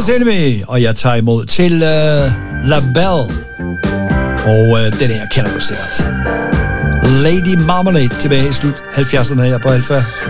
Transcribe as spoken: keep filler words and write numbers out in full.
Public Enemy, og jeg tager imod til uh, La Belle. Og uh, den her kender du sikkert. Lady Marmalade tilbage i slut halvfjerdserne her på Alpha.